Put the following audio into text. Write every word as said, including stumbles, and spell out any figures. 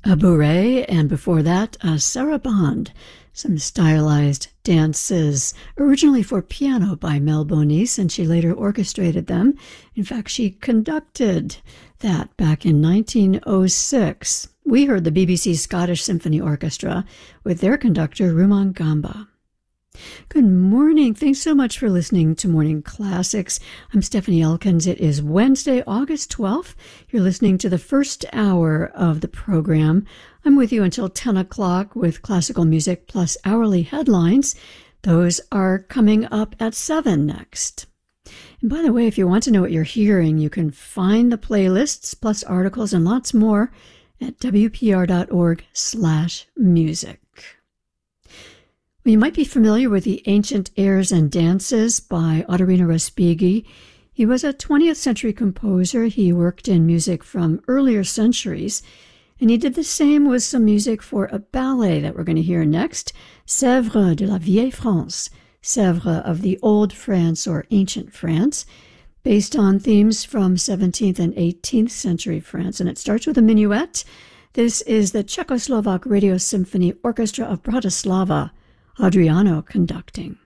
a Bourrée, and before that, a Sarabande, some stylized dances, originally for piano by Mel Bonis, and she later orchestrated them. In fact, she conducted that back in nineteen oh six. We heard the B B C Scottish Symphony Orchestra with their conductor, Rumon Gamba. Good morning. Thanks so much for listening to Morning Classics. I'm Stephanie Elkins. It is Wednesday, August twelfth. You're listening to the first hour of the program. I'm with you until ten o'clock with classical music plus hourly headlines. Those are coming up at seven next. And by the way, if you want to know what you're hearing, you can find the playlists plus articles and lots more at w p r dot org slash music. Well, you might be familiar with the Ancient Airs and Dances by Ottorino Respighi. He was a twentieth century composer. He worked in music from earlier centuries, and he did the same with some music for a ballet that we're going to hear next, Sèvres de la Vieille France, Sèvres of the Old France or Ancient France, based on themes from seventeenth and eighteenth century France. And it starts with a minuet. This is the Czechoslovak Radio Symphony Orchestra of Bratislava, Adriano conducting.